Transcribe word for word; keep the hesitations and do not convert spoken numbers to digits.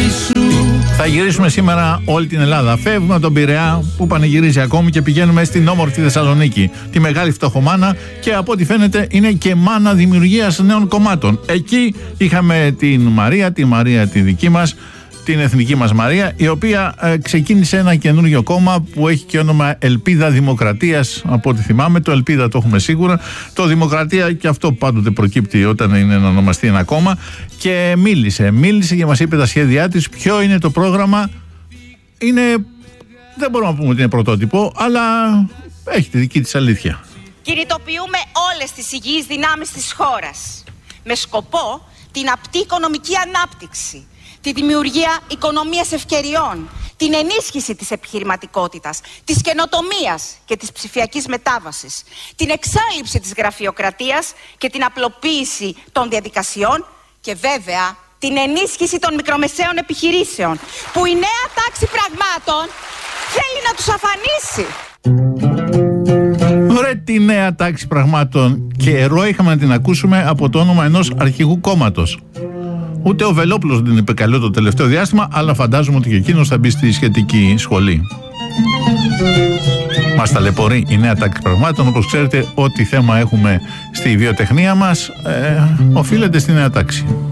Θα γυρίσουμε σήμερα όλη την Ελλάδα. Φεύγουμε από τον Πειραιά που πανηγυρίζει ακόμη και πηγαίνουμε στην όμορφη Θεσσαλονίκη, τη μεγάλη φτωχομάνα, και από ό,τι φαίνεται είναι και μάνα δημιουργίας νέων κομμάτων. Εκεί είχαμε την Μαρία, τη Μαρία τη δική μας, την εθνική μας Μαρία, η οποία ε, ξεκίνησε ένα καινούργιο κόμμα που έχει και όνομα Ελπίδα Δημοκρατίας, από ό,τι θυμάμαι. Το Ελπίδα το έχουμε σίγουρα. Το Δημοκρατία και αυτό πάντοτε προκύπτει όταν είναι να ονομαστεί ένα κόμμα. Και μίλησε, μίλησε και μας είπε τα σχέδιά της, ποιο είναι το πρόγραμμα. Είναι, δεν μπορούμε να πούμε ότι είναι πρωτότυπο, αλλά έχει τη δική της αλήθεια. Κινητοποιούμε όλες τις υγιείς δυνάμεις της χώρας με σκοπό την απτή οικονομική ανάπτυξη, τη δημιουργία οικονομίας ευκαιριών, την ενίσχυση της επιχειρηματικότητας, της καινοτομίας και της ψηφιακής μετάβασης, την εξάλειψη της γραφειοκρατίας και την απλοποίηση των διαδικασιών και βέβαια την ενίσχυση των μικρομεσαίων επιχειρήσεων, που η νέα τάξη πραγμάτων θέλει να τους αφανίσει. Βρε τη νέα τάξη πραγμάτων, καιρό είχαμε να την ακούσουμε από το όνομα ενός αρχηγού κόμματος. Ούτε ο Βελόπουλος δεν είπε καλό το τελευταίο διάστημα, αλλά φαντάζομαι ότι και εκείνος θα μπει στη σχετική σχολή. Μας ταλαιπωρεί η νέα τάξη πραγμάτων. Όπως ξέρετε, ό,τι θέμα έχουμε στη βιοτεχνία μας ε, οφείλεται στη νέα τάξη.